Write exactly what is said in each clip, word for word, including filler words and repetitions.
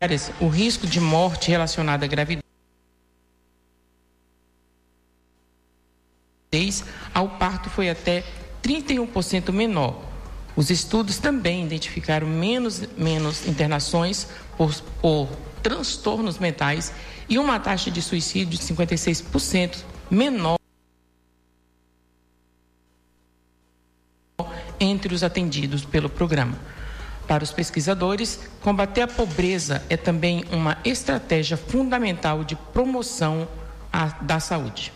o risco de morte relacionado à gravidez ao parto foi até trinta e um por cento menor. Os estudos também identificaram menos, menos internações por, por transtornos mentais e uma taxa de suicídio de cinquenta e seis por cento menor entre os atendidos pelo programa. Para os pesquisadores, combater a pobreza é também uma estratégia fundamental de promoção a, da saúde.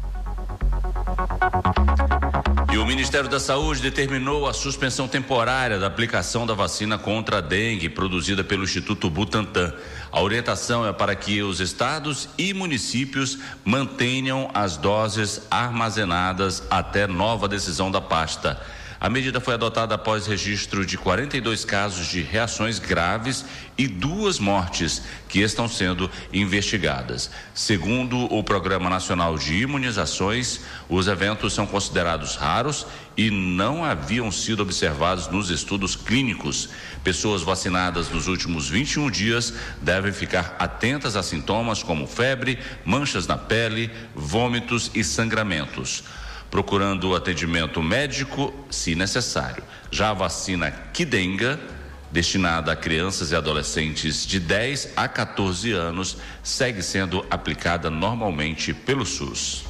E o Ministério da Saúde determinou a suspensão temporária da aplicação da vacina contra a dengue produzida pelo Instituto Butantan. A orientação é para que os estados e municípios mantenham as doses armazenadas até nova decisão da pasta. A medida foi adotada após registro de quarenta e dois casos de reações graves e duas mortes que estão sendo investigadas. Segundo o Programa Nacional de Imunizações, os eventos são considerados raros e não haviam sido observados nos estudos clínicos. Pessoas vacinadas nos últimos vinte e um dias devem ficar atentas a sintomas como febre, manchas na pele, vômitos e sangramentos, procurando atendimento médico, se necessário. Já a vacina Qdenga, destinada a crianças e adolescentes de dez a quatorze anos, segue sendo aplicada normalmente pelo SUS.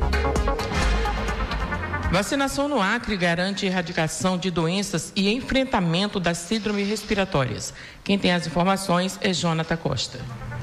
Vacinação no Acre garante erradicação de doenças e enfrentamento das síndromes respiratórias. Quem tem as informações é Jonathan Costa.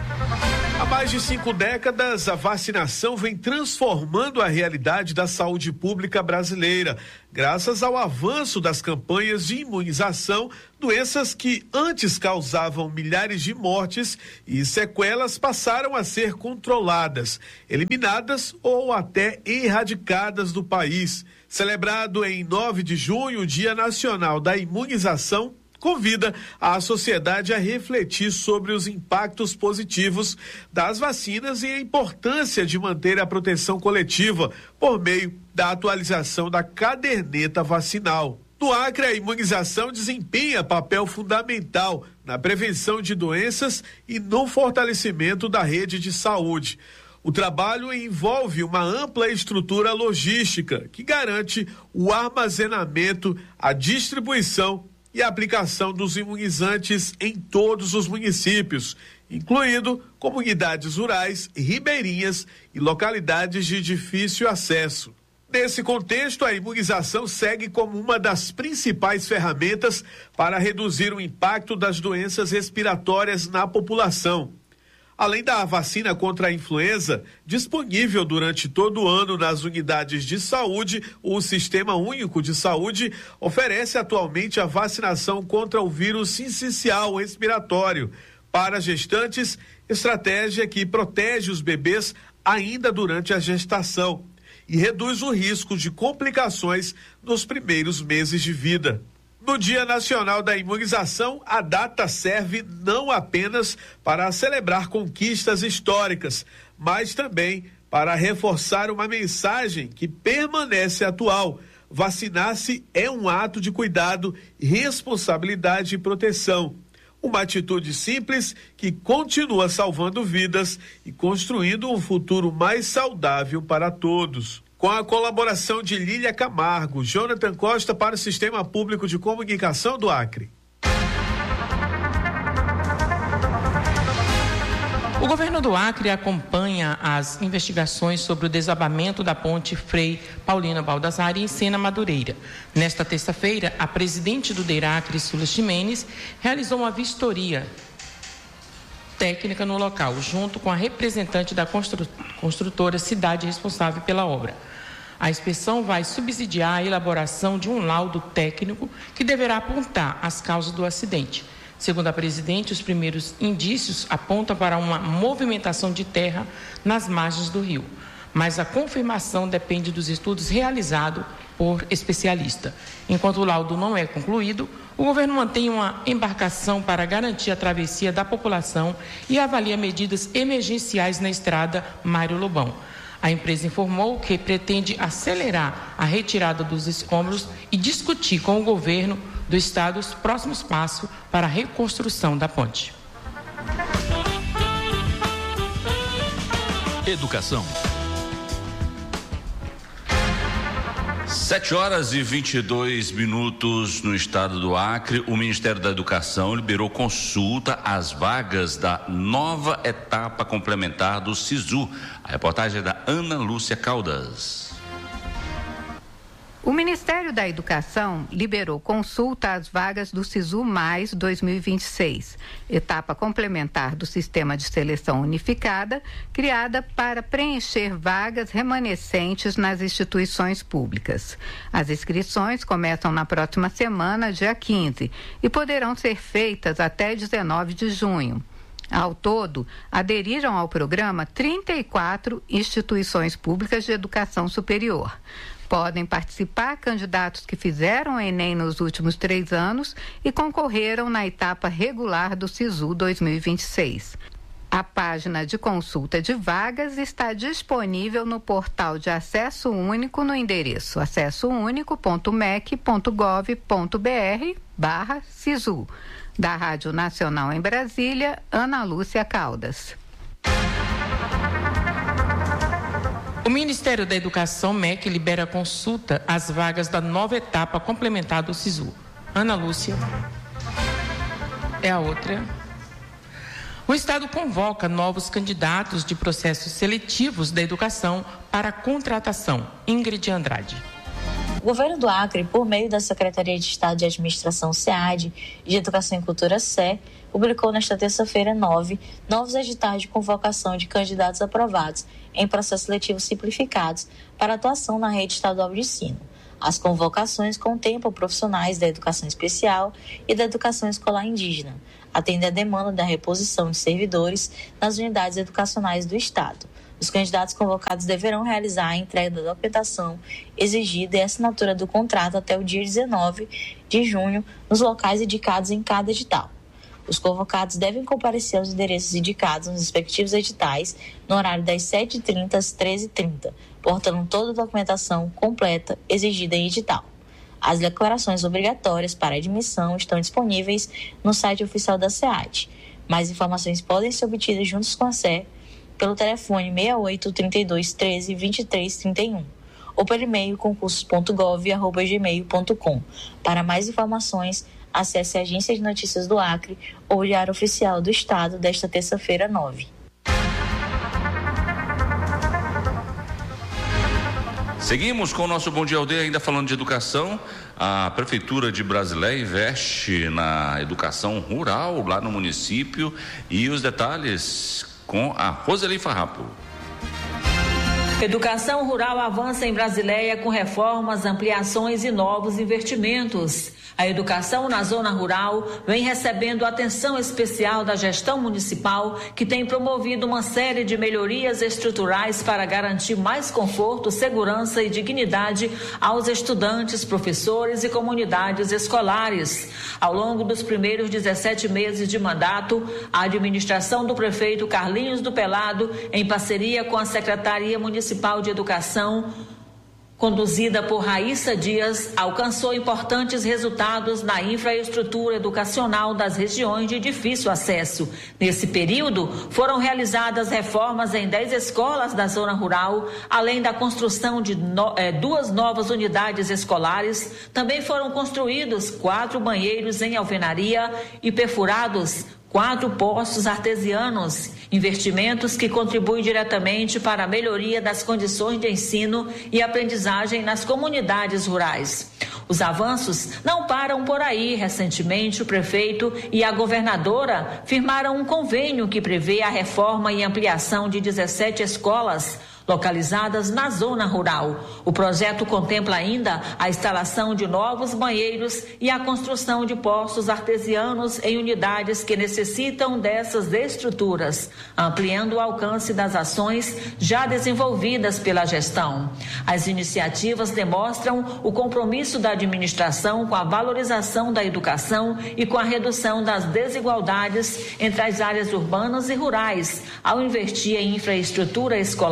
Há mais de cinco décadas, a vacinação vem transformando a realidade da saúde pública brasileira, graças ao avanço das campanhas de imunização. Doenças que antes causavam milhares de mortes e sequelas passaram a ser controladas, eliminadas ou até erradicadas do país. Celebrado em nove de junho, o Dia Nacional da Imunização convida a sociedade a refletir sobre os impactos positivos das vacinas e a importância de manter a proteção coletiva por meio da atualização da caderneta vacinal. No Acre, a imunização desempenha papel fundamental na prevenção de doenças e no fortalecimento da rede de saúde. O trabalho envolve uma ampla estrutura logística que garante o armazenamento, a distribuição e a aplicação dos imunizantes em todos os municípios, incluindo comunidades rurais, ribeirinhas e localidades de difícil acesso. Nesse contexto, a imunização segue como uma das principais ferramentas para reduzir o impacto das doenças respiratórias na população. Além da vacina contra a influenza, disponível durante todo o ano nas unidades de saúde, o Sistema Único de Saúde oferece atualmente a vacinação contra o vírus sincicial respiratório para gestantes, estratégia que protege os bebês ainda durante a gestação e reduz o risco de complicações nos primeiros meses de vida. No Dia Nacional da Imunização, a data serve não apenas para celebrar conquistas históricas, mas também para reforçar uma mensagem que permanece atual. Vacinar-se é um ato de cuidado, responsabilidade e proteção. Uma atitude simples que continua salvando vidas e construindo um futuro mais saudável para todos. Com a colaboração de Lília Camargo, Jonathan Costa para o Sistema Público de Comunicação do Acre. O governo do Acre acompanha as investigações sobre o desabamento da ponte Frei Paulina Baldassarre em Sena Madureira. Nesta terça-feira, a presidente do DEIRACRE, Sula Ximenes, realizou uma vistoria técnica no local, junto com a representante da constru- construtora cidade responsável pela obra. A inspeção vai subsidiar a elaboração de um laudo técnico que deverá apontar as causas do acidente. Segundo a presidente, os primeiros indícios apontam para uma movimentação de terra nas margens do rio, mas a confirmação depende dos estudos realizados por especialista. Enquanto o laudo não é concluído, o governo mantém uma embarcação para garantir a travessia da população e avalia medidas emergenciais na estrada Mário Lobão. A empresa informou que pretende acelerar a retirada dos escombros e discutir com o governo do estado os próximos passos para a reconstrução da ponte. Educação. Sete horas e vinte e dois minutos no estado do Acre. O Ministério da Educação liberou consulta às vagas da nova etapa complementar do SISU. A reportagem é da Ana Lúcia Caldas. O Ministério da Educação liberou consulta às vagas do SISU Mais dois mil e vinte e seis, etapa complementar do Sistema de Seleção Unificada, criada para preencher vagas remanescentes nas instituições públicas. As inscrições começam na próxima semana, dia quinze, e poderão ser feitas até dezenove de junho. Ao todo, aderiram ao programa trinta e quatro instituições públicas de educação superior. Podem participar candidatos que fizeram o Enem nos últimos três anos e concorreram na etapa regular do SISU dois mil e vinte e seis. A página de consulta de vagas está disponível no portal de Acesso Único no endereço acesso único ponto m e c ponto gov ponto b r barra SISU. Da Rádio Nacional em Brasília, Ana Lúcia Caldas. O Ministério da Educação, M E C, libera consulta às vagas da nova etapa complementar do SISU. Ana Lúcia. É a outra. O Estado convoca novos candidatos de processos seletivos da educação para contratação. Ingrid Andrade. O governo do Acre, por meio da Secretaria de Estado de Administração SEAD e de Educação e Cultura S E, publicou nesta terça-feira nove novos editais de convocação de candidatos aprovados em processos seletivos simplificados para atuação na rede estadual de ensino. As convocações contemplam profissionais da educação especial e da educação escolar indígena, atendendo à demanda da reposição de servidores nas unidades educacionais do Estado. Os candidatos convocados deverão realizar a entrega da documentação exigida e a assinatura do contrato até o dia dezenove de junho nos locais indicados em cada edital. Os convocados devem comparecer aos endereços indicados nos respectivos editais no horário das sete e trinta às treze e trinta, portando toda a documentação completa exigida em edital. As declarações obrigatórias para admissão estão disponíveis no site oficial da SEAD. Mais informações podem ser obtidas juntos com a S E pelo telefone seis oito, trinta e dois, treze, vinte e três, trinta e um ou pelo e-mail concursos ponto gov arroba gmail ponto com. Para mais informações, acesse a Agência de Notícias do Acre ou o Diário Oficial do Estado desta terça-feira, nove. Seguimos com o nosso Bom Dia Aldeia, ainda falando de educação. A Prefeitura de Brasileia investe na educação rural lá no município e os detalhes com a Roseli Farrapo. Educação rural avança em Brasileia com reformas, ampliações e novos investimentos. A educação na zona rural vem recebendo atenção especial da gestão municipal, que tem promovido uma série de melhorias estruturais para garantir mais conforto, segurança e dignidade aos estudantes, professores e comunidades escolares. Ao longo dos primeiros dezessete meses de mandato, a administração do prefeito Carlinhos do Pelado, em parceria com a Secretaria Municipal de Educação, conduzida por Raíssa Dias, alcançou importantes resultados na infraestrutura educacional das regiões de difícil acesso. Nesse período, foram realizadas reformas em dez escolas da zona rural, além da construção de no, eh, duas novas unidades escolares. Também foram construídos quatro banheiros em alvenaria e perfurados quatro poços artesianos, investimentos que contribuem diretamente para a melhoria das condições de ensino e aprendizagem nas comunidades rurais. Os avanços não param por aí. Recentemente, o prefeito e a governadora firmaram um convênio que prevê a reforma e ampliação de dezessete escolas localizadas na zona rural. O projeto contempla ainda a instalação de novos banheiros e a construção de poços artesianos em unidades que necessitam dessas estruturas, ampliando o alcance das ações já desenvolvidas pela gestão. As iniciativas demonstram o compromisso da administração com a valorização da educação e com a redução das desigualdades entre as áreas urbanas e rurais, ao investir em infraestrutura escolar,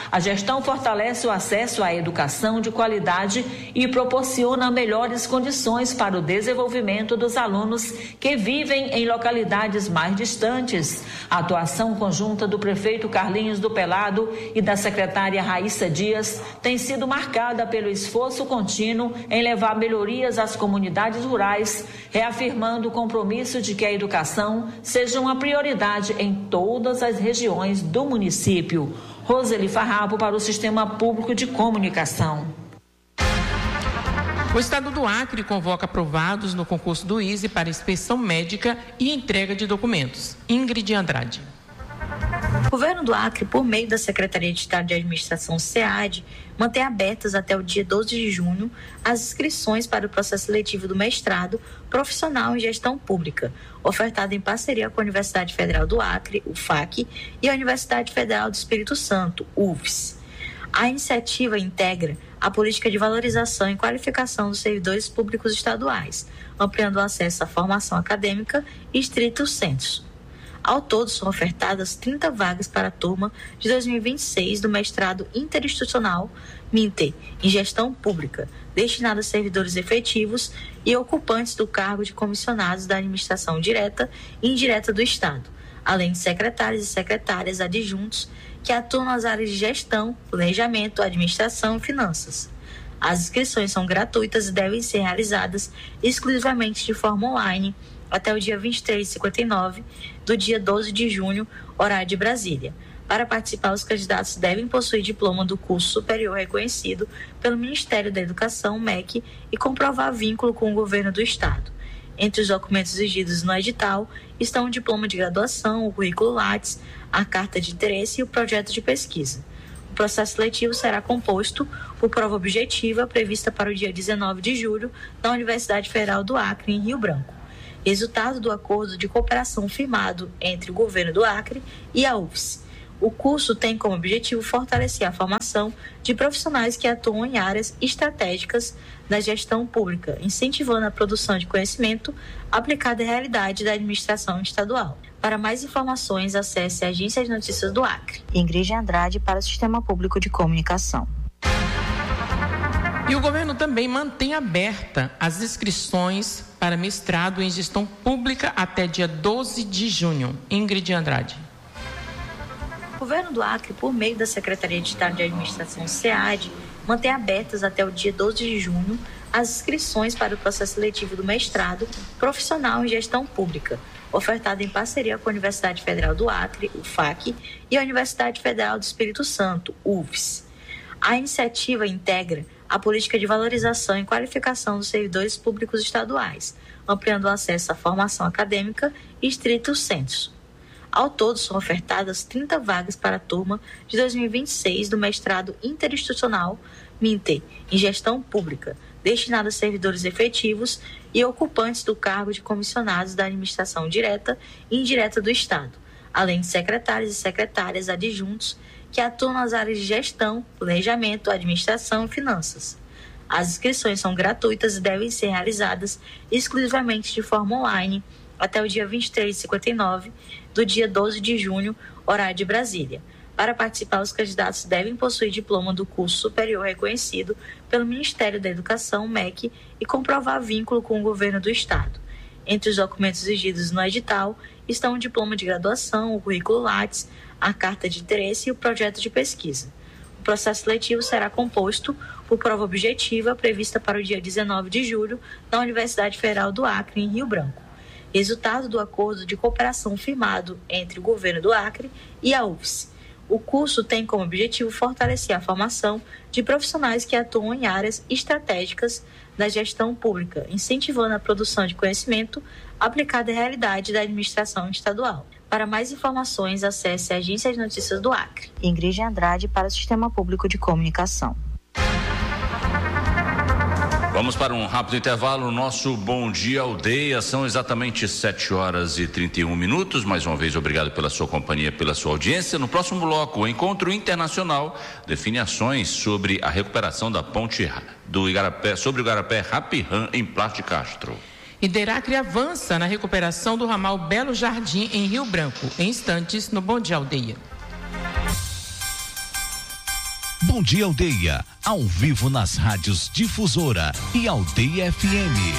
A gestão fortalece o acesso à educação de qualidade e proporciona melhores condições para o desenvolvimento dos alunos que vivem em localidades mais distantes. A atuação conjunta do prefeito Carlinhos do Pelado e da secretária Raíssa Dias tem sido marcada pelo esforço contínuo em levar melhorias às comunidades rurais, reafirmando o compromisso de que a educação seja uma prioridade em todas as regiões do município. Roseli Farrapo para o Sistema Público de Comunicação. O estado do Acre convoca aprovados no concurso do I S E para inspeção médica e entrega de documentos. Ingrid Andrade. O governo do Acre, por meio da Secretaria de Estado de Administração SEAD, mantém abertas até o dia doze de junho as inscrições para o processo seletivo do mestrado profissional em gestão pública, ofertado em parceria com a Universidade Federal do Acre, U F A C, e a Universidade Federal do Espírito Santo, U F S. A iniciativa integra a política de valorização e qualificação dos servidores públicos estaduais, ampliando o acesso à formação acadêmica e estrito sensu. Ao todo, são ofertadas trinta vagas para a turma de dois mil e vinte e seis do mestrado interinstitucional MINTE em gestão pública, destinado a servidores efetivos e ocupantes do cargo de comissionados da administração direta e indireta do Estado, além de secretários e secretárias adjuntos que atuam nas áreas de gestão, planejamento, administração e finanças. As inscrições são gratuitas e devem ser realizadas exclusivamente de forma online até o dia vinte e três e cinquenta e nove do dia doze de junho, horário de Brasília. Para participar, os candidatos devem possuir diploma do curso superior reconhecido pelo Ministério da Educação, M E C, e comprovar vínculo com o governo do Estado. Entre os documentos exigidos no edital estão o diploma de graduação, o currículo Lattes, a carta de interesse e o projeto de pesquisa. O processo seletivo será composto por prova objetiva prevista para o dia dezenove de julho na Universidade Federal do Acre, em Rio Branco. Resultado do acordo de cooperação firmado entre o governo do Acre e a U F S. O curso tem como objetivo fortalecer a formação de profissionais que atuam em áreas estratégicas da gestão pública, incentivando a produção de conhecimento aplicado à realidade da administração estadual. Para mais informações, acesse a Agência de Notícias do Acre. Ingrid Andrade para o Sistema Público de Comunicação. E o governo também mantém aberta as inscrições para mestrado em gestão pública até dia doze de junho. Ingrid Andrade. O governo do Acre, por meio da Secretaria de Estado de Administração SEAD, mantém abertas até o dia doze de junho as inscrições para o processo seletivo do mestrado profissional em gestão pública, ofertado em parceria com a Universidade Federal do Acre, U F A C, e a Universidade Federal do Espírito Santo, U F S. A iniciativa integra a política de valorização e qualificação dos servidores públicos estaduais, ampliando o acesso à formação acadêmica e estrito sensu. Ao todo, são ofertadas trinta vagas para a turma de dois mil e vinte e seis do mestrado interinstitucional MINTE em gestão pública, destinado a servidores efetivos e ocupantes do cargo de comissionados da administração direta e indireta do Estado, além de secretários e secretárias adjuntos que atuam nas áreas de gestão, planejamento, administração e finanças. As inscrições são gratuitas e devem ser realizadas exclusivamente de forma online até o dia vinte e três e cinquenta e nove do dia doze de junho, horário de Brasília. Para participar, os candidatos devem possuir diploma do curso superior reconhecido pelo Ministério da Educação, M E C, e comprovar vínculo com o governo do Estado. Entre os documentos exigidos no edital estão o diploma de graduação, o currículo Lattes, a carta de interesse e o projeto de pesquisa. O processo seletivo será composto por prova objetiva prevista para o dia dezenove de julho na Universidade Federal do Acre, em Rio Branco. Resultado do acordo de cooperação firmado entre o governo do Acre e a U F S. O curso tem como objetivo fortalecer a formação de profissionais que atuam em áreas estratégicas da gestão pública, incentivando a produção de conhecimento aplicado à realidade da administração estadual. Para mais informações, acesse a Agência de Notícias do Acre. Ingrid Andrade para o Sistema Público de Comunicação. Vamos para um rápido intervalo. Nosso Bom Dia Aldeia. São exatamente sete horas e trinta e um minutos. Mais uma vez, obrigado pela sua companhia, pela sua audiência. No próximo bloco, o Encontro Internacional define ações sobre a recuperação da ponte do Igarapé, sobre o Igarapé Rapirã, em Plarte Castro. E Deracre avança na recuperação do ramal Belo Jardim, em Rio Branco. Em instantes, no Bom Dia Aldeia. Bom Dia Aldeia, ao vivo nas rádios Difusora e Aldeia F M.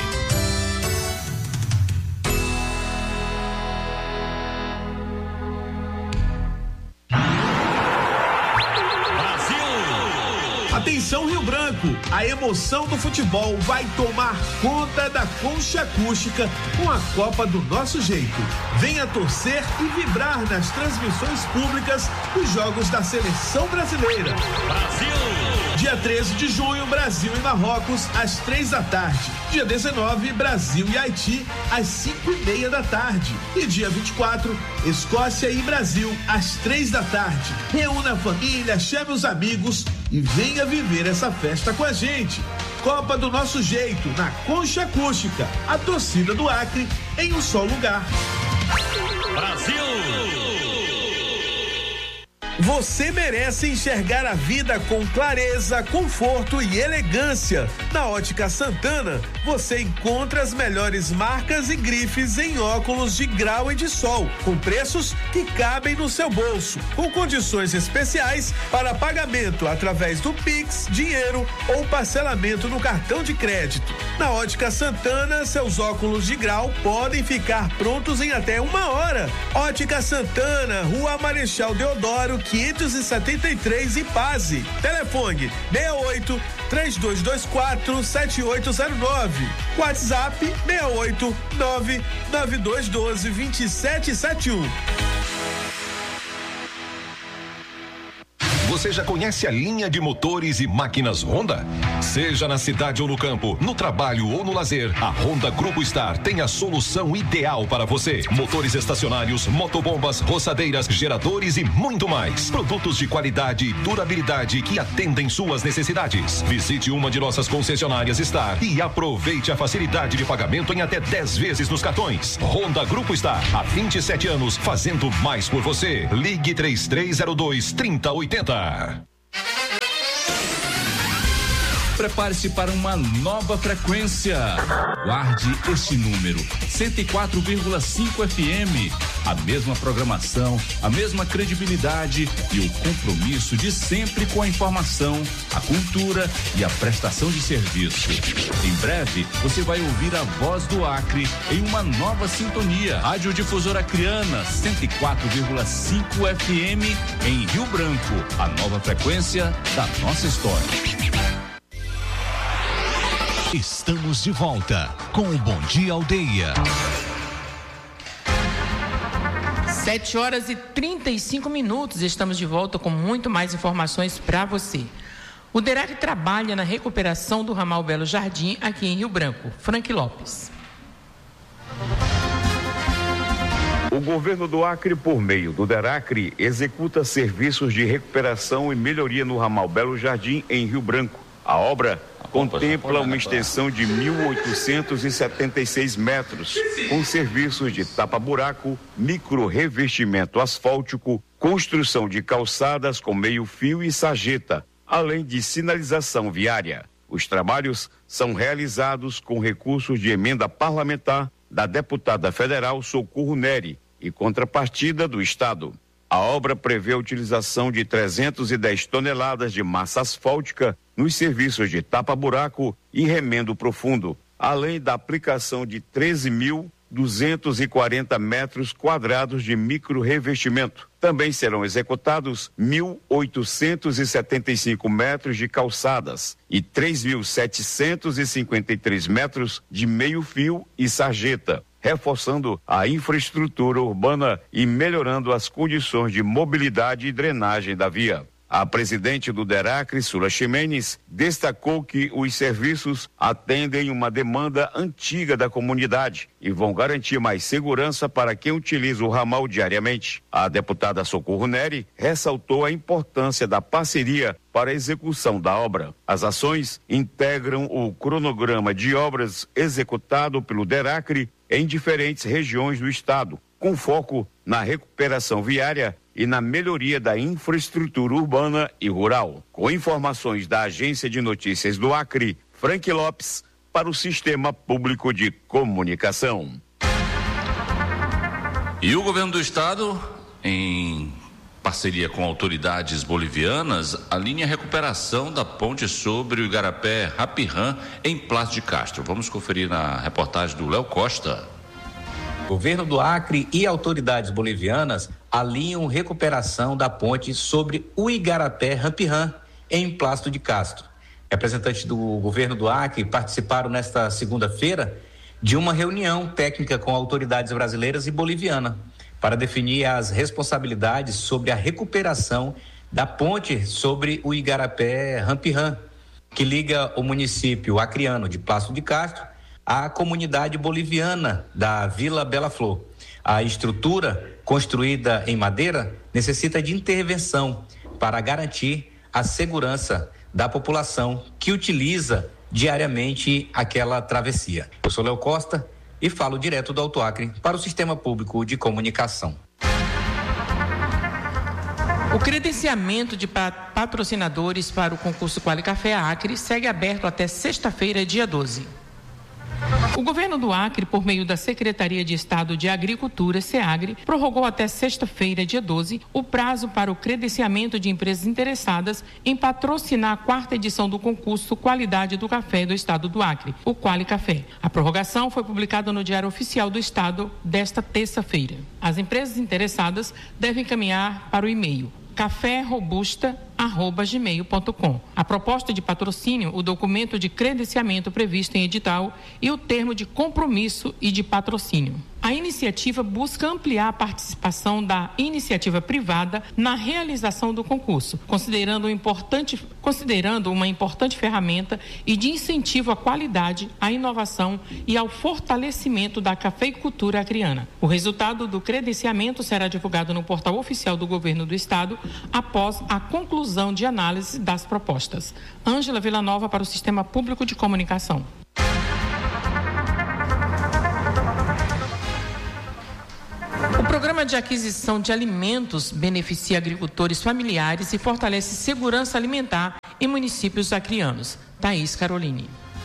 Atenção Rio Branco, a emoção do futebol vai tomar conta da Concha Acústica com a Copa do Nosso Jeito. Venha torcer e vibrar nas transmissões públicas dos jogos da Seleção Brasileira. Brasil! Dia treze de junho, Brasil e Marrocos, às três da tarde. Dia dezenove, Brasil e Haiti, às cinco e meia da tarde. E dia vinte e quatro, Escócia e Brasil, às três da tarde. Reúna a família, chame os amigos e venha viver essa festa com a gente. Copa do Nosso Jeito, na Concha Acústica. A torcida do Acre em um só lugar. Brasil! Você merece enxergar a vida com clareza, conforto e elegância. Na Ótica Santana, você encontra as melhores marcas e grifes em óculos de grau e de sol, com preços que cabem no seu bolso, com condições especiais para pagamento através do Pix, dinheiro ou parcelamento no cartão de crédito. Na Ótica Santana, seus óculos de grau podem ficar prontos em até uma hora. Ótica Santana, Rua Marechal Deodoro, quinhentos e setenta e três, Ipaze. Telefone seis oito, três dois dois quatro, sete oito zero nove. WhatsApp seis oito, nove nove dois um dois, dois sete sete um. Você já conhece a linha de motores e máquinas Honda? Seja na cidade ou no campo, no trabalho ou no lazer, a Honda Grupo Star tem a solução ideal para você. Motores estacionários, motobombas, roçadeiras, geradores e muito mais. Produtos de qualidade e durabilidade que atendem suas necessidades. Visite uma de nossas concessionárias Star e aproveite a facilidade de pagamento em até dez vezes nos cartões. Honda Grupo Star, há vinte e sete anos, fazendo mais por você. Ligue três três zero dois, três zero oito zero. Prepare-se para uma nova frequência. Guarde este número, cento e quatro vírgula cinco F M. A mesma programação, a mesma credibilidade e o compromisso de sempre com a informação, a cultura e a prestação de serviço. Em breve, você vai ouvir a voz do Acre em uma nova sintonia. Rádio Difusora Acreana, cento e quatro vírgula cinco F M em Rio Branco. A nova frequência da nossa história. Estamos de volta com o Bom Dia Aldeia. sete horas e trinta e cinco minutos. Estamos de volta com muito mais informações para você. O DERAC trabalha na recuperação do ramal Belo Jardim aqui em Rio Branco. Frank Lopes. O governo do Acre, por meio do DERACRE, executa serviços de recuperação e melhoria no ramal Belo Jardim em Rio Branco. A obra contempla uma extensão de mil oitocentos e setenta e seis metros, com serviços de tapa-buraco, micro-revestimento asfáltico, construção de calçadas com meio-fio e sarjeta, além de sinalização viária. Os trabalhos são realizados com recursos de emenda parlamentar da deputada federal Socorro Neri e contrapartida do Estado. A obra prevê a utilização de trezentas e dez toneladas de massa asfáltica nos serviços de tapa-buraco e remendo profundo, além da aplicação de treze mil duzentos e quarenta metros quadrados de micro-revestimento. Também serão executados mil oitocentos e setenta e cinco metros de calçadas e três mil setecentos e cinquenta e três metros de meio-fio e sarjeta, reforçando a infraestrutura urbana e melhorando as condições de mobilidade e drenagem da via. A presidente do DERACRE, Sula Ximenes, destacou que os serviços atendem uma demanda antiga da comunidade e vão garantir mais segurança para quem utiliza o ramal diariamente. A deputada Socorro Neri ressaltou a importância da parceria para a execução da obra. As ações integram o cronograma de obras executado pelo DERACRE em diferentes regiões do estado, com foco na recuperação viária e na melhoria da infraestrutura urbana e rural. Com informações da Agência de Notícias do Acre, Frank Lopes, para o Sistema Público de Comunicação. E o governo do estado, em parceria com autoridades bolivianas, alinha a recuperação da ponte sobre o Igarapé Rapirã, em Plácido de Castro. Vamos conferir na reportagem do Léo Costa. O governo do Acre e autoridades bolivianas alinham recuperação da ponte sobre o Igarapé Rapirã, em Plácido de Castro. Representantes do governo do Acre participaram nesta segunda-feira de uma reunião técnica com autoridades brasileiras e boliviana para definir as responsabilidades sobre a recuperação da ponte sobre o Igarapé Rapirã, que liga o município acreano de Plácido de Castro à comunidade boliviana da Vila Bela Flor. A estrutura, construída em madeira, necessita de intervenção para garantir a segurança da população que utiliza diariamente aquela travessia. Eu sou Léo Costa e falo direto do Alto Acre para o Sistema Público de Comunicação. O credenciamento de patrocinadores para o concurso Quali Café Acre segue aberto até sexta-feira, dia doze. O governo do Acre, por meio da Secretaria de Estado de Agricultura, SEAGRE, prorrogou até sexta-feira, dia doze, o prazo para o credenciamento de empresas interessadas em patrocinar a quarta edição do concurso Qualidade do Café do Estado do Acre, o Quali Café. A prorrogação foi publicada no Diário Oficial do Estado desta terça-feira. As empresas interessadas devem encaminhar para o e-mail café robusta arroba gmail ponto com. A proposta de patrocínio, o documento de credenciamento previsto em edital e o termo de compromisso e de patrocínio. A iniciativa busca ampliar a participação da iniciativa privada na realização do concurso, considerando, um importante, considerando uma importante ferramenta e de incentivo à qualidade, à inovação e ao fortalecimento da cafeicultura acreana. O resultado do credenciamento será divulgado no portal oficial do Governo do Estado após a conclusão de análise das propostas. Ângela Villanova para o Sistema Público de Comunicação. O programa de aquisição de alimentos beneficia agricultores familiares e fortalece segurança alimentar em municípios acreanos. Thaís Caroline.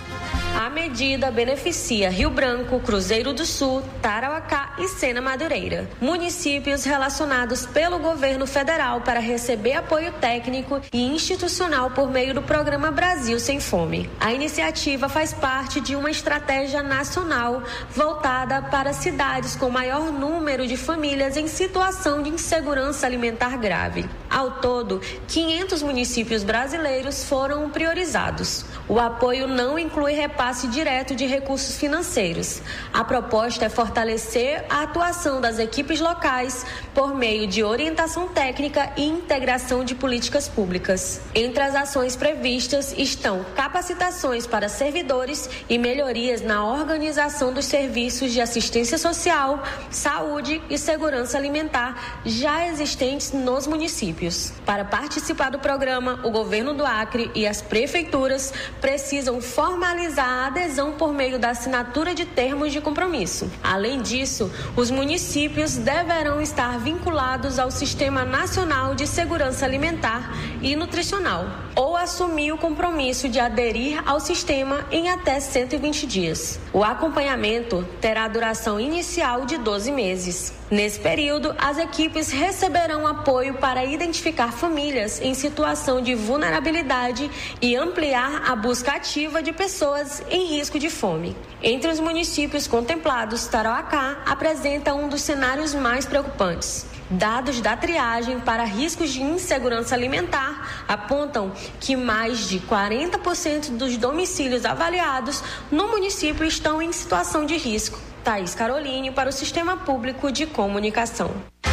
A medida beneficia Rio Branco, Cruzeiro do Sul, Tarauacá e Sena Madureira, municípios relacionados pelo governo federal para receber apoio técnico e institucional por meio do programa Brasil Sem Fome. A iniciativa faz parte de uma estratégia nacional voltada para cidades com maior número de famílias em situação de insegurança alimentar grave. Ao todo, quinhentos municípios brasileiros foram priorizados. O apoio não inclui repasse direto de recursos financeiros. A proposta é fortalecer a atuação das equipes locais por meio de orientação técnica e integração de políticas públicas. Entre as ações previstas estão capacitações para servidores e melhorias na organização dos serviços de assistência social, saúde e segurança alimentar já existentes nos municípios. Para participar do programa, o governo do Acre e as prefeituras precisam formalizar a adesão por meio da assinatura de termos de compromisso. Além disso, os municípios deverão estar vinculados ao Sistema Nacional de Segurança Alimentar e Nutricional ou assumir o compromisso de aderir ao sistema em até cento e vinte dias. O acompanhamento terá duração inicial de doze meses. Nesse período, as equipes receberão apoio para identificar famílias em situação de vulnerabilidade e ampliar a busca ativa de pessoas em risco de fome. Entre os municípios contemplados, Tarauacá apresenta um dos cenários mais preocupantes. Dados da triagem para riscos de insegurança alimentar apontam que mais de quarenta por cento dos domicílios avaliados no município estão em situação de risco. Thaís Caroline para o Sistema Público de Comunicação.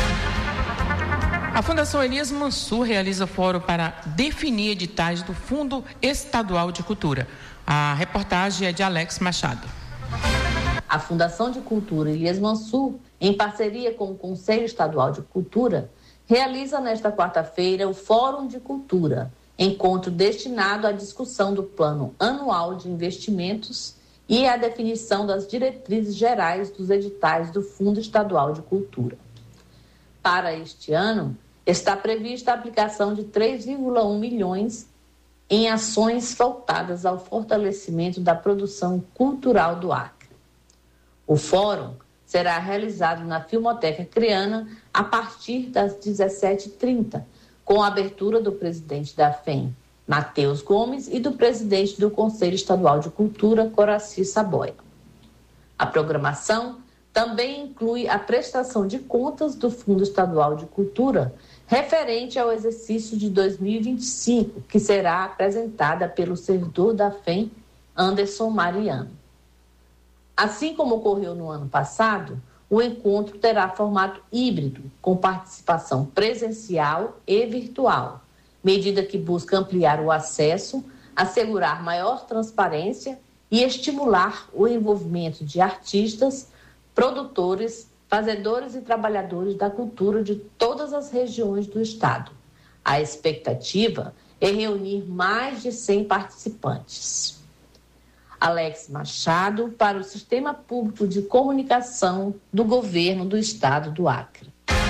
A Fundação Elias Mansur realiza fórum para definir editais do Fundo Estadual de Cultura. A reportagem é de Alex Machado. A Fundação de Cultura Elias Mansur, em parceria com o Conselho Estadual de Cultura, realiza nesta quarta-feira o Fórum de Cultura, encontro destinado à discussão do Plano Anual de Investimentos e à definição das diretrizes gerais dos editais do Fundo Estadual de Cultura. Para este ano, está prevista a aplicação de três vírgula um milhões em ações voltadas ao fortalecimento da produção cultural do Acre. O fórum será realizado na Filmoteca Acreana a partir das dezessete e trinta, com a abertura do presidente da F E M, Matheus Gomes, e do presidente do Conselho Estadual de Cultura, Coraci Saboia. A programação também inclui a prestação de contas do Fundo Estadual de Cultura, referente ao exercício de dois mil e vinte e cinco, que será apresentada pelo servidor da F E M, Anderson Mariano. Assim como ocorreu no ano passado, o encontro terá formato híbrido, com participação presencial e virtual, medida que busca ampliar o acesso, assegurar maior transparência e estimular o envolvimento de artistas, produtores, fazedores e trabalhadores da cultura de todas as regiões do estado. A expectativa é reunir mais de cem participantes. Alex Machado, para o Sistema Público de Comunicação do Governo do Estado do Acre.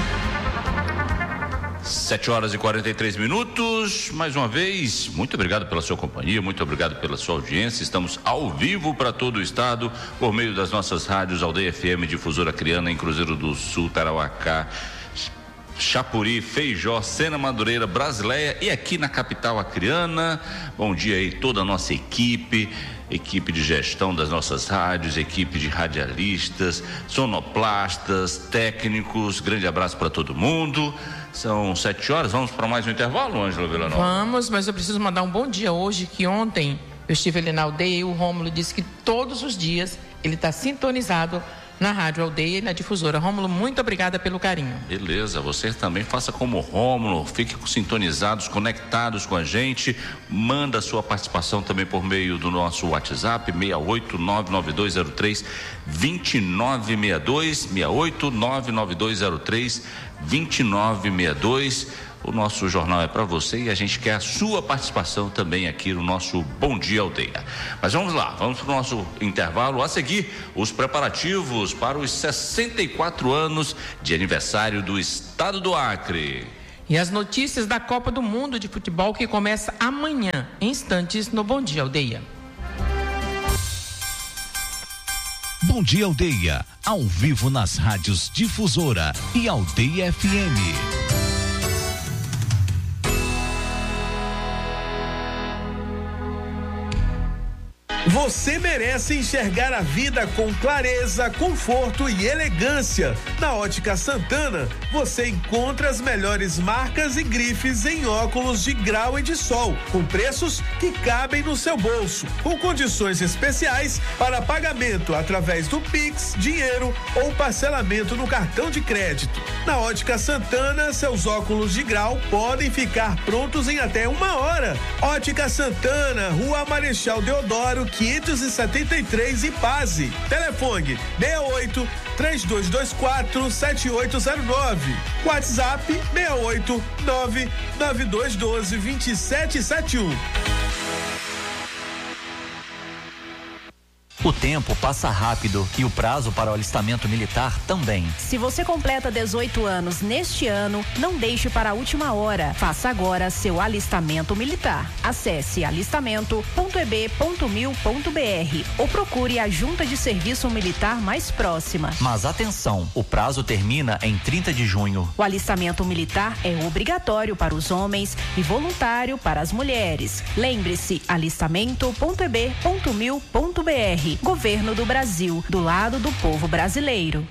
Sete horas e quarenta e três minutos. Mais uma vez, muito obrigado pela sua companhia, muito obrigado pela sua audiência. Estamos ao vivo para todo o estado, por meio das nossas rádios Aldeia F M, Difusora Acreana, em Cruzeiro do Sul, Tarauacá, Chapuri, Feijó, Sena Madureira, Brasileia e aqui na capital acreana. Bom dia aí toda a nossa equipe, equipe de gestão das nossas rádios, equipe de radialistas, sonoplastas, técnicos. Grande abraço para todo mundo. São sete horas, vamos para mais um intervalo, Ângela Villanova? Vamos, mas eu preciso mandar um bom dia hoje, que ontem eu estive ali na aldeia e o Rômulo disse que todos os dias ele está sintonizado na Rádio Aldeia e na Difusora. Rômulo, muito obrigada pelo carinho. Beleza, você também faça como o Rômulo, fique sintonizados, conectados com a gente, manda a sua participação também por meio do nosso WhatsApp, seis oito nove nove dois zero três dois nove seis dois, seis oito nove nove dois zero três dois nove seis dois. O nosso jornal é para você e a gente quer a sua participação também aqui no nosso Bom Dia Aldeia. Mas vamos lá, vamos para o nosso intervalo. A seguir, os preparativos para os sessenta e quatro anos de aniversário do Estado do Acre. E as notícias da Copa do Mundo de Futebol, que começa amanhã, em instantes, no Bom Dia Aldeia. Bom Dia Aldeia, ao vivo nas rádios Difusora e Aldeia F M. Você merece enxergar a vida com clareza, conforto e elegância. Na Ótica Santana, você encontra as melhores marcas e grifes em óculos de grau e de sol, com preços que cabem no seu bolso, com condições especiais para pagamento através do Pix, dinheiro ou parcelamento no cartão de crédito. Na Ótica Santana, seus óculos de grau podem ficar prontos em até uma hora. Ótica Santana, Rua Marechal Deodoro, quinhentos e setenta e três, Ipaze. Telefone seis oito, três dois dois quatro, sete oito zero nove. WhatsApp seis oito nove nove dois um dois, dois sete sete um. O tempo passa rápido e o prazo para o alistamento militar também. Se você completa dezoito anos neste ano, não deixe para a última hora. Faça agora seu alistamento militar. Acesse alistamento ponto e b ponto mil ponto b r ou procure a junta de serviço militar mais próxima. Mas atenção, o prazo termina em trinta de junho. O alistamento militar é obrigatório para os homens e voluntário para as mulheres. Lembre-se, alistamento ponto e b ponto mil ponto b r. Governo do Brasil, do lado do povo brasileiro.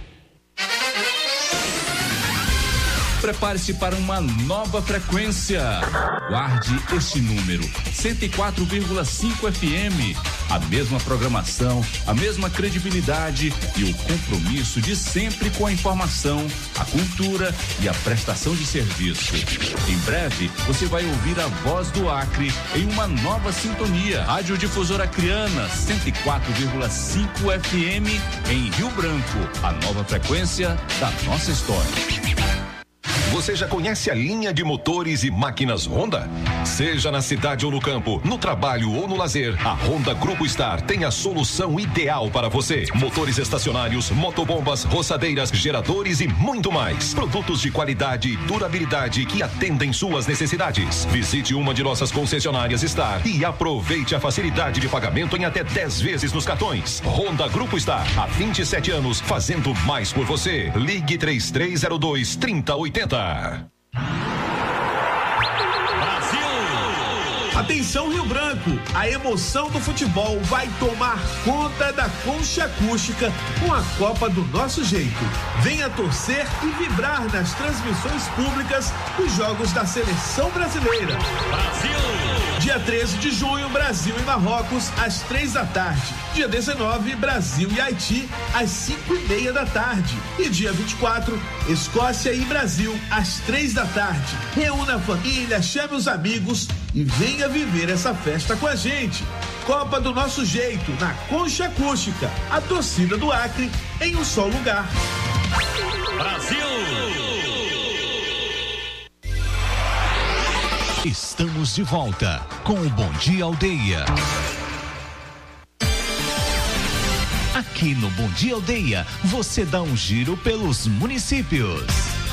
Prepare-se para uma nova frequência. Guarde este número, cento e quatro vírgula cinco F M. A mesma programação, a mesma credibilidade e o compromisso de sempre com a informação, a cultura e a prestação de serviço. Em breve, você vai ouvir a voz do Acre em uma nova sintonia. Rádio Difusora Acreana, cento e quatro vírgula cinco F M em Rio Branco. A nova frequência da nossa história. Você já conhece a linha de motores e máquinas Honda? Seja na cidade ou no campo, no trabalho ou no lazer, a Honda Grupo Star tem a solução ideal para você. Motores estacionários, motobombas, roçadeiras, geradores e muito mais. Produtos de qualidade e durabilidade que atendem suas necessidades. Visite uma de nossas concessionárias Star e aproveite a facilidade de pagamento em até dez vezes nos cartões. Honda Grupo Star, há vinte e sete anos, fazendo mais por você. Ligue três três zero dois, três zero oito zero. Atenção Rio Branco, a emoção do futebol vai tomar conta da Concha Acústica com a Copa do Nosso Jeito. Venha torcer e vibrar nas transmissões públicas dos jogos da Seleção Brasileira. Brasil! Dia treze de junho, Brasil e Marrocos, às três da tarde. Dia dezenove, Brasil e Haiti, às cinco e meia da tarde. E dia vinte e quatro, Escócia e Brasil, às três da tarde. Reúna a família, chame os amigos e venha viver essa festa com a gente. Copa do Nosso Jeito, na Concha Acústica. A torcida do Acre em um só lugar. Brasil! Estamos de volta com o Bom Dia Aldeia. Aqui no Bom Dia Aldeia, você dá um giro pelos municípios.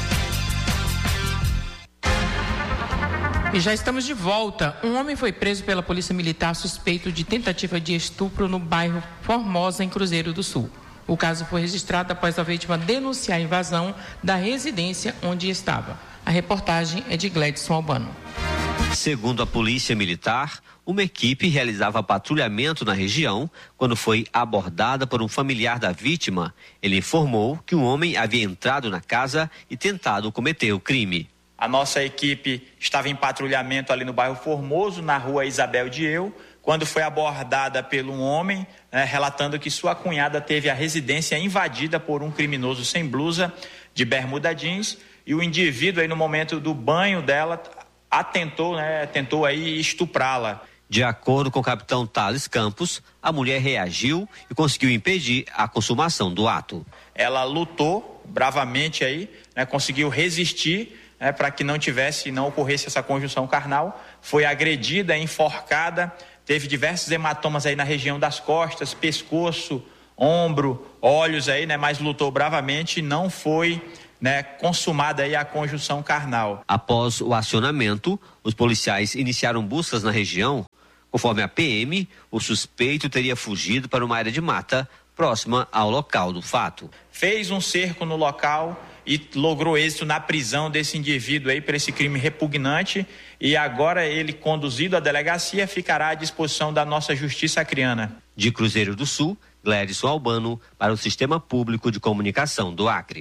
E já estamos de volta. Um homem foi preso pela Polícia Militar suspeito de tentativa de estupro no bairro Formosa, em Cruzeiro do Sul. O caso foi registrado após a vítima denunciar a invasão da residência onde estava. A reportagem é de Gledson Albano. Segundo a Polícia Militar, uma equipe realizava patrulhamento na região quando foi abordada por um familiar da vítima. Ele informou que um homem havia entrado na casa e tentado cometer o crime. A nossa equipe estava em patrulhamento ali no bairro Formoso, na rua Isabel de Eu, quando foi abordada por um homem, né, relatando que sua cunhada teve a residência invadida por um criminoso sem blusa, de bermuda jeans, e o indivíduo aí no momento do banho dela atentou, né, tentou aí estuprá-la. De acordo com o capitão Thales Campos, a mulher reagiu e conseguiu impedir a consumação do ato. Ela lutou bravamente aí, né, conseguiu resistir, né, para que não tivesse, não ocorresse essa conjunção carnal. Foi agredida, enforcada, teve diversos hematomas aí na região das costas, pescoço, ombro, olhos aí, né, mas lutou bravamente e não foi, né, consumada aí a conjunção carnal. Após o acionamento, os policiais iniciaram buscas na região. Conforme a P M, o suspeito teria fugido para uma área de mata próxima ao local do fato. Fez um cerco no local e logrou êxito na prisão desse indivíduo aí por esse crime repugnante, e agora ele, conduzido à delegacia, ficará à disposição da nossa Justiça Acreana. De Cruzeiro do Sul, Gledson Albano, para o Sistema Público de Comunicação do Acre.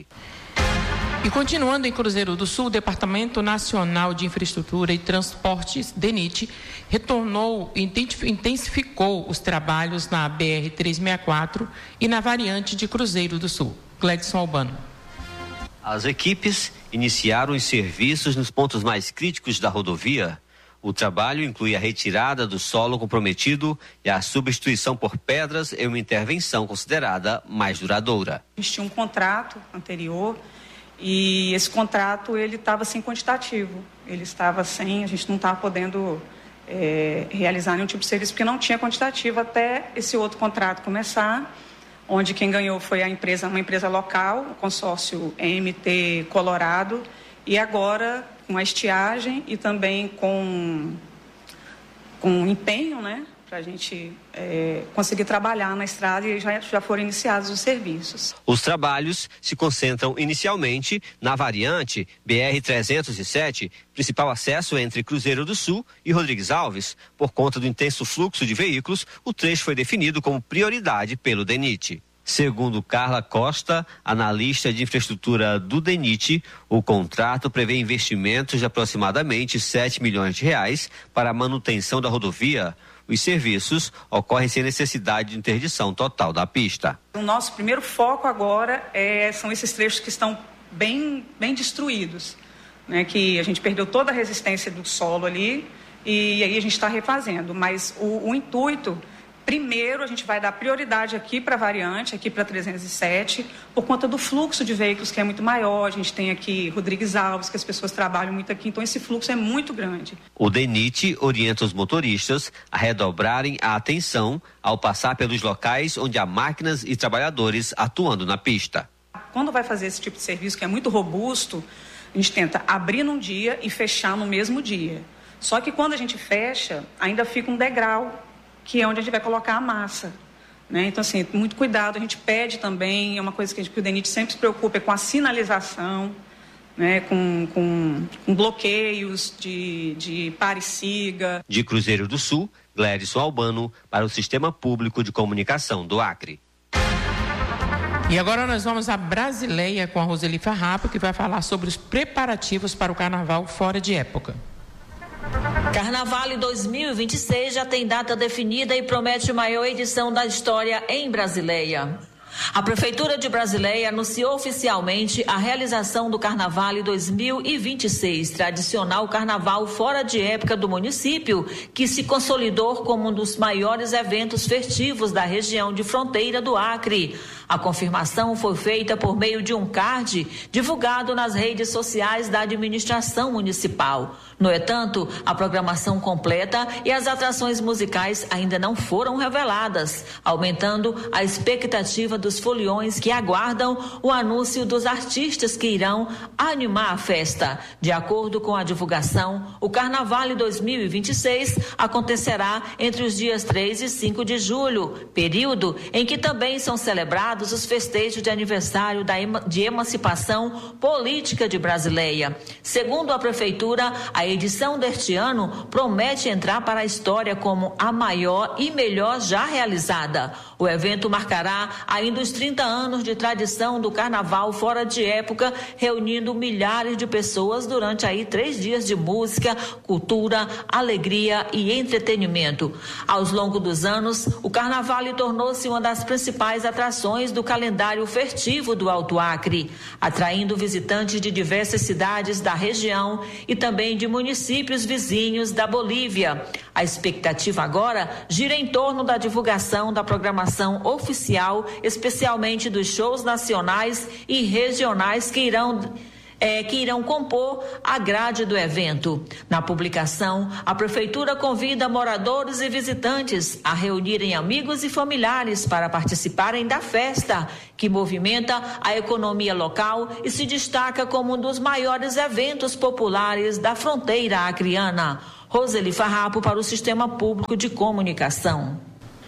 E continuando em Cruzeiro do Sul, o Departamento Nacional de Infraestrutura e Transportes, DENIT, retornou e intensificou os trabalhos na B R trezentos e sessenta e quatro e na variante de Cruzeiro do Sul. Gledson Albano. As equipes iniciaram os serviços nos pontos mais críticos da rodovia. O trabalho inclui a retirada do solo comprometido e a substituição por pedras em uma intervenção considerada mais duradoura. A gente tinha um contrato anterior e esse contrato ele estava sem quantitativo. Ele estava sem, a gente não estava podendo é, realizar nenhum tipo de serviço porque não tinha quantitativo até esse outro contrato começar, onde quem ganhou foi a empresa, uma empresa local, o consórcio M T Colorado, e agora com a estiagem e também com, com empenho, né, para a gente é, conseguir trabalhar na estrada, e já, já foram iniciados os serviços. Os trabalhos se concentram inicialmente na variante B R trezentos e sete, principal acesso entre Cruzeiro do Sul e Rodrigues Alves. Por conta do intenso fluxo de veículos, o trecho foi definido como prioridade pelo DENIT. Segundo Carla Costa, analista de infraestrutura do DENIT, o contrato prevê investimentos de aproximadamente sete milhões de reais para a manutenção da rodovia. Os serviços ocorrem sem necessidade de interdição total da pista. O nosso primeiro foco agora é, são esses trechos que estão bem, bem destruídos, né, que a gente perdeu toda a resistência do solo ali e aí a gente está refazendo. Mas o, o intuito Primeiro, a gente vai dar prioridade aqui para a variante, aqui para trezentos e sete, por conta do fluxo de veículos que é muito maior. A gente tem aqui Rodrigues Alves, que as pessoas trabalham muito aqui, então esse fluxo é muito grande. O DENIT orienta os motoristas a redobrarem a atenção ao passar pelos locais onde há máquinas e trabalhadores atuando na pista. Quando vai fazer esse tipo de serviço, que é muito robusto, a gente tenta abrir num dia e fechar no mesmo dia. Só que quando a gente fecha, ainda fica um degrau, que é onde a gente vai colocar a massa, né? Então, assim, muito cuidado, a gente pede também, é uma coisa que, a gente, que o DENIT sempre se preocupa, é com a sinalização, né? com, com, com bloqueios de, de pare e siga. De Cruzeiro do Sul, Glédson Albano, para o Sistema Público de Comunicação do Acre. E agora nós vamos à Brasileia com a Roseli Farrapo, que vai falar sobre os preparativos para o carnaval fora de época. Carnaval dois mil e vinte e seis já tem data definida e promete maior edição da história em Brasileia. A Prefeitura de Brasileia anunciou oficialmente a realização do Carnaval dois mil e vinte e seis, tradicional carnaval fora de época do município, que se consolidou como um dos maiores eventos festivos da região de fronteira do Acre. A confirmação foi feita por meio de um card divulgado nas redes sociais da administração municipal. No entanto, a programação completa e as atrações musicais ainda não foram reveladas, aumentando a expectativa dos foliões que aguardam o anúncio dos artistas que irão animar a festa. De acordo com a divulgação, o Carnaval dois mil e vinte e seis acontecerá entre os dias três e cinco de julho, período em que também são celebrados os festejos de aniversário da ema, de emancipação política de Brasileia. Segundo a Prefeitura, a edição deste ano promete entrar para a história como a maior e melhor já realizada. O evento marcará ainda os trinta anos de tradição do carnaval fora de época, reunindo milhares de pessoas durante aí três dias de música, cultura, alegria e entretenimento. Aos longos dos anos, o carnaval tornou-se uma das principais atrações do calendário festivo do Alto Acre, atraindo visitantes de diversas cidades da região e também de municípios vizinhos da Bolívia. A expectativa agora gira em torno da divulgação da programação oficial, especialmente dos shows nacionais e regionais que irão É, que irão compor a grade do evento. Na publicação, a Prefeitura convida moradores e visitantes a reunirem amigos e familiares para participarem da festa, que movimenta a economia local e se destaca como um dos maiores eventos populares da fronteira acreana. Roseli Farrapo para o Sistema Público de Comunicação.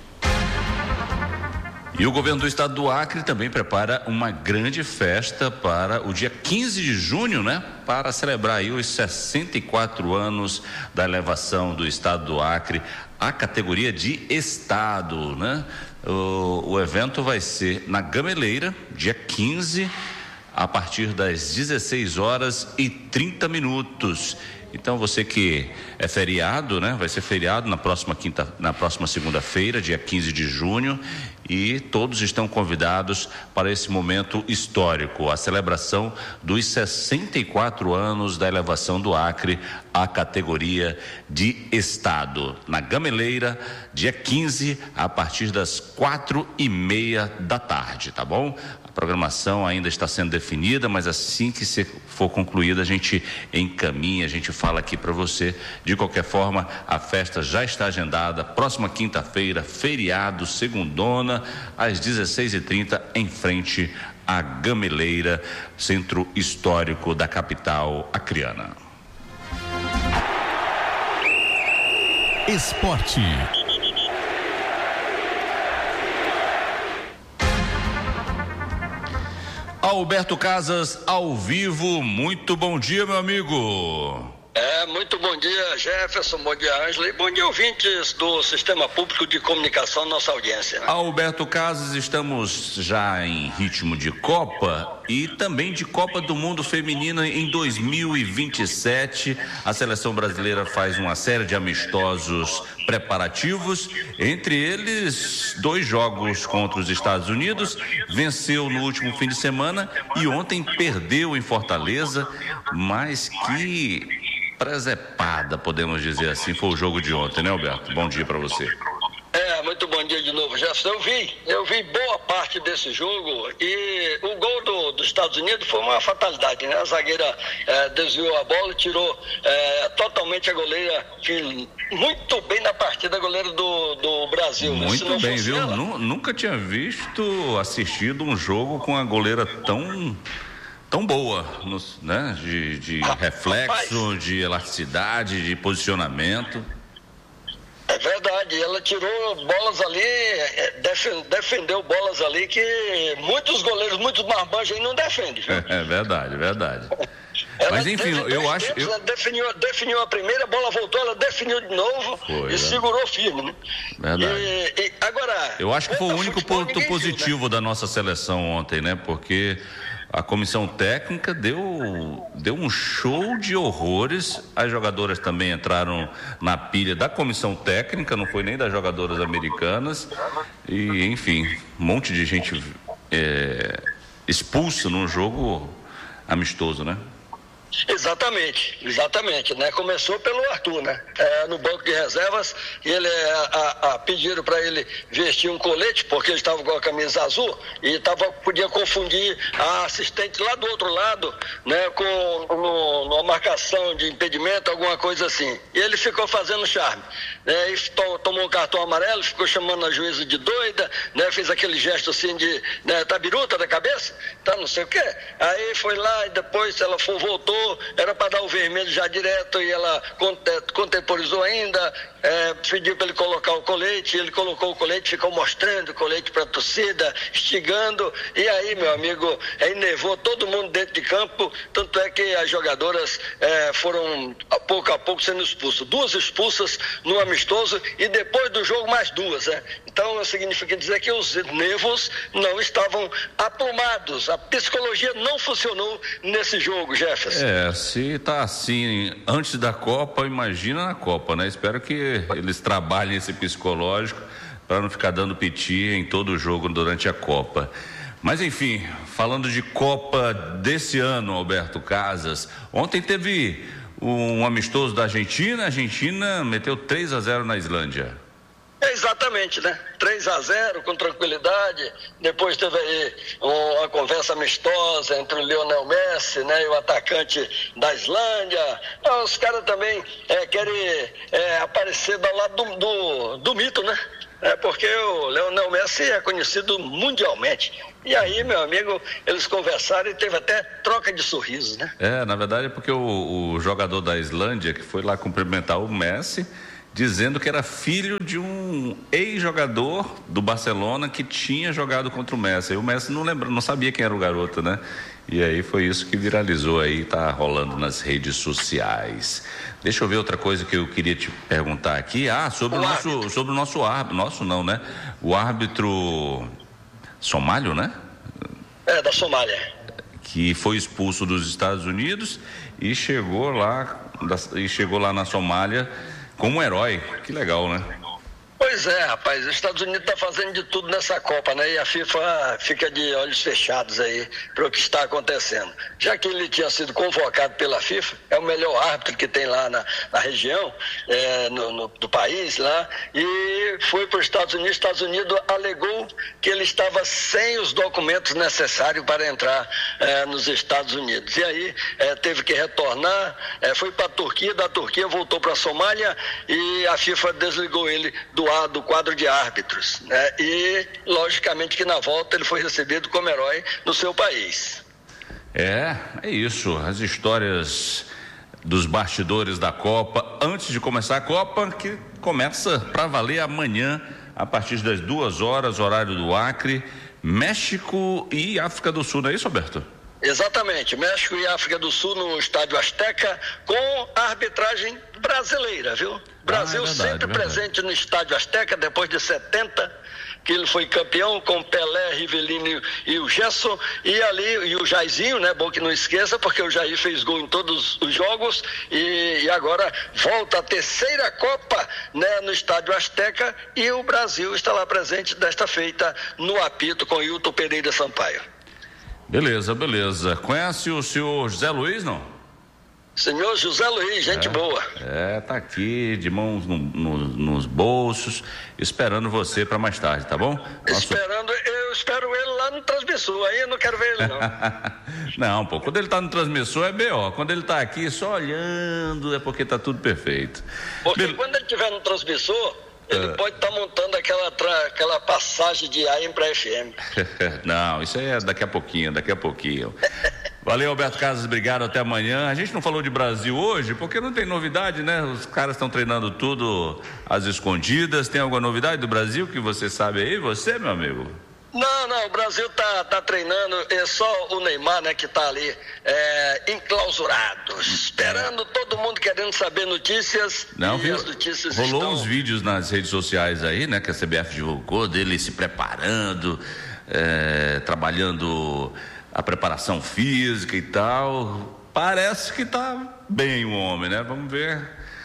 E o governo do estado do Acre também prepara uma grande festa para o dia quinze de junho, né? Para celebrar aí os sessenta e quatro anos da elevação do estado do Acre à categoria de estado, né? O, o evento vai ser na Gameleira, dia quinze, a partir das dezesseis horas e trinta minutos. Então você que é feriado, né? Vai ser feriado na próxima quinta, na próxima segunda-feira, dia quinze de junho, e todos estão convidados para esse momento histórico, a celebração dos sessenta e quatro anos da elevação do Acre à categoria de estado. Na Gameleira, dia quinze, a partir das quatro e meia da tarde, tá bom? A programação ainda está sendo definida, mas assim que for concluída a gente encaminha, a gente fala aqui para você. De qualquer forma, a festa já está agendada, próxima quinta-feira, feriado, segundona, às dezesseis e trinta, em frente à Gameleira, centro histórico da capital acreana. Esporte. Alberto Casas, ao vivo, muito bom dia, meu amigo. É, muito bom dia, Jefferson, bom dia, Ângela, e bom dia, ouvintes do Sistema Público de Comunicação, nossa audiência. Né? Alberto Casas, estamos já em ritmo de Copa e também de Copa do Mundo Feminina em dois mil e vinte e sete. A seleção brasileira faz uma série de amistosos preparativos, entre eles dois jogos contra os Estados Unidos, venceu no último fim de semana e ontem perdeu em Fortaleza, mas que presepada, podemos dizer assim, foi o jogo de ontem, né, Alberto? Bom dia para você. É, muito bom dia de novo, Jefferson. Eu vi, eu vi boa parte desse jogo e o gol do, dos Estados Unidos foi uma fatalidade, né? A zagueira é, desviou a bola e tirou é, totalmente a goleira, que muito bem na partida, a goleira do, do Brasil. Muito né? bem, viu? Ela... Nunca tinha visto, assistido um jogo com a goleira tão... tão boa, né? De, de ah, reflexo, rapaz. de elasticidade, de posicionamento. É verdade, ela tirou bolas ali, defendeu bolas ali que muitos goleiros, muitos marmanjos aí não defendem. Viu? É, é verdade, é verdade. Ela Mas enfim, eu acho... Tempos, eu... Ela definiu, definiu a primeira, a bola voltou, ela definiu de novo foi, e é. segurou firme, né? Verdade. E, e agora... Eu acho que foi o único ponto positivo viu, né? da nossa seleção ontem, né? Porque... a comissão técnica deu, deu um show de horrores. As jogadoras também entraram na pilha da comissão técnica, não foi nem das jogadoras americanas. E, enfim, um monte de gente é, expulsa num jogo amistoso, né? Exatamente, exatamente, né? Começou pelo Arthur, né? É, no banco de reservas, ele a, a, pediram para ele vestir um colete porque ele estava com a camisa azul e tava, podia confundir a assistente lá do outro lado, né? Com no, numa marcação de impedimento, alguma coisa assim. E ele ficou fazendo charme, né? E to, tomou um cartão amarelo, ficou chamando a juíza de doida, né? Fez aquele gesto assim de, né? Tá biruta da cabeça, tá não sei o quê. Aí foi lá e depois ela foi, voltou. Era para dar o vermelho já direto e ela contemporizou ainda, é, pediu para ele colocar o colete, ele colocou o colete, ficou mostrando o colete para a torcida, instigando, e aí, meu amigo, aí nervou todo mundo dentro de campo, tanto é que as jogadoras é, foram a pouco a pouco sendo expulsas, duas expulsas no amistoso e depois do jogo mais duas, né? Então significa dizer que os nervos não estavam aprumados, a psicologia não funcionou nesse jogo, Jefferson. É, se tá assim antes da Copa, imagina na Copa, né? Espero que eles trabalhem esse psicológico para não ficar dando piti em todo o jogo durante a Copa. Mas enfim, falando de Copa desse ano, Alberto Casas, ontem teve um amistoso da Argentina, a Argentina meteu três a zero na Islândia. É exatamente, né? três a zero com tranquilidade. Depois teve aí uma conversa amistosa entre o Lionel Messi, né, e o atacante da Islândia. Então, os caras também é, querem é, aparecer do lado do, do, do mito, né? É porque o Lionel Messi é conhecido mundialmente. E aí, meu amigo, eles conversaram e teve até troca de sorrisos, né? É, na verdade é porque o, o jogador da Islândia que foi lá cumprimentar o Messi, dizendo que era filho de um ex-jogador do Barcelona que tinha jogado contra o Messi. E o Messi não lembra, não sabia quem era o garoto, né? E aí foi isso que viralizou aí, tá rolando nas redes sociais. Deixa eu ver outra coisa que eu queria te perguntar aqui. Ah, sobre o, o nosso, sobre o nosso árbitro, nosso não, né? O árbitro somálio, né? É, da Somália. Que foi expulso dos Estados Unidos e chegou lá, e chegou lá na Somália como um herói. Que legal, né? Pois é, rapaz, os Estados Unidos estão tá fazendo de tudo nessa Copa, né? E a FIFA fica de olhos fechados aí para o que está acontecendo. Já que ele tinha sido convocado pela FIFA, é o melhor árbitro que tem lá na, na região, é, no, no, do país lá, e foi para os Estados Unidos. Os Estados Unidos alegou que ele estava sem os documentos necessários para entrar é, nos Estados Unidos. E aí é, teve que retornar, é, foi para a Turquia, da Turquia voltou para a Somália e a FIFA desligou ele do do quadro de árbitros, né? E logicamente que na volta ele foi recebido como herói no seu país. É, é isso, as histórias dos bastidores da Copa, antes de começar a Copa, que começa para valer amanhã, a partir das duas horas, horário do Acre, México e África do Sul, não é isso, Alberto? Exatamente, México e África do Sul no Estádio Azteca com a arbitragem brasileira, viu? Brasil ah, é verdade, sempre verdade. presente no Estádio Azteca depois de setenta, que ele foi campeão com Pelé, Rivelino e o Gerson, e ali, e o Jairzinho, né? Bom que não esqueça, porque o Jair fez gol em todos os jogos e, e agora volta a terceira Copa, né? No Estádio Azteca, e o Brasil está lá presente desta feita no apito com Hilton Pereira Sampaio. Beleza, beleza. Conhece o senhor José Luiz, não? Senhor José Luiz, gente é, boa. É, tá aqui, de mãos no, no, nos bolsos, esperando você para mais tarde, tá bom? Nosso... Esperando, eu espero ele lá no transmissor, aí eu não quero ver ele não. Não, pô, quando ele tá no transmissor é B O, quando ele tá aqui só olhando é porque tá tudo perfeito. Porque Be... quando ele estiver no transmissor, ele uh... pode estar tá montando aquela, tra... aquela passagem de A M para F M. Não, isso aí é daqui a pouquinho, daqui a pouquinho. Valeu, Alberto Casas, obrigado, até amanhã. A gente não falou de Brasil hoje, porque não tem novidade, né? Os caras estão treinando tudo às escondidas. Tem alguma novidade do Brasil que você sabe aí? Você, meu amigo? Não, não, o Brasil tá, tá treinando, é só o Neymar, né, que tá ali é, enclausurado, esperando todo mundo querendo saber notícias. Não, e viu? as notícias rolou estão... uns vídeos nas redes sociais aí, né, que a C B F divulgou, dele se preparando, é, trabalhando a preparação física e tal. Parece que tá bem o homem, né? Vamos ver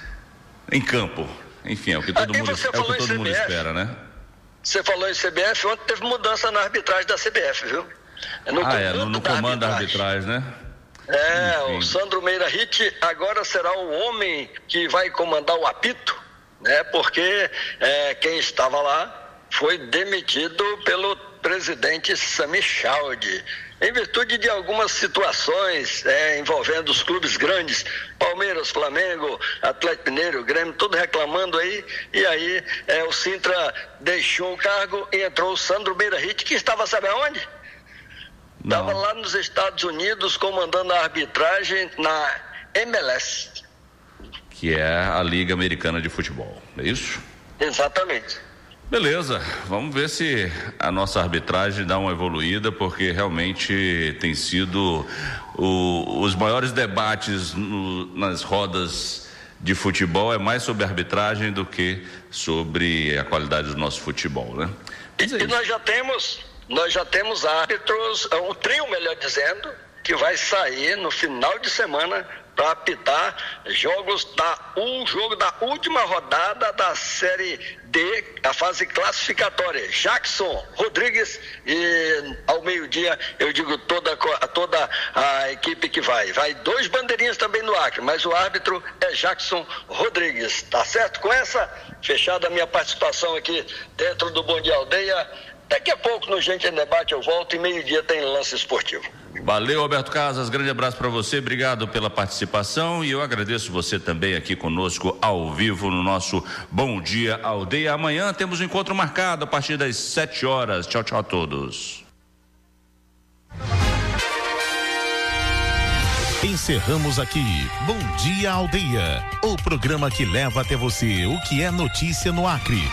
em campo. Enfim, é o que todo ah, mundo, é o que todo mundo espera, né? Você falou em C B F, ontem teve mudança na arbitragem da C B F, viu? No ah, é, no, no comando da arbitragem, né? É, enfim. O Sandro Meira Hit agora será o homem que vai comandar o apito, né? Porque é, quem estava lá foi demitido pelo presidente Sami Chaldi, em virtude de algumas situações é, envolvendo os clubes grandes, Palmeiras, Flamengo, Atlético Mineiro, Grêmio, tudo reclamando aí, e aí é, o Sintra deixou o cargo e entrou o Sandro Meira Hit, que estava, sabe aonde? Estava lá nos Estados Unidos comandando a arbitragem na M L S. Que é a Liga Americana de Futebol, é isso? Exatamente. Beleza, vamos ver se a nossa arbitragem dá uma evoluída, porque realmente tem sido o, os maiores debates no, nas rodas de futebol é mais sobre arbitragem do que sobre a qualidade do nosso futebol, né? E, e nós já temos, nós já temos árbitros, um trio, melhor dizendo, que vai sair no final de semana para apitar jogos da um jogo da última rodada da Série D, a fase classificatória. Jackson Rodrigues e ao meio-dia eu digo toda toda a equipe que vai. Vai dois bandeirinhas também no Acre, mas o árbitro é Jackson Rodrigues. Tá certo? Com essa fechada a minha participação aqui dentro do Bom Dia Aldeia. Daqui a pouco no Gente em Debate eu volto e meio-dia tem lance esportivo. Valeu, Alberto Casas, grande abraço para você, obrigado pela participação e eu agradeço você também aqui conosco ao vivo no nosso Bom Dia Aldeia. Amanhã temos um encontro marcado a partir das sete horas. Tchau, tchau a todos. Encerramos aqui Bom Dia Aldeia, o programa que leva até você o que é notícia no Acre,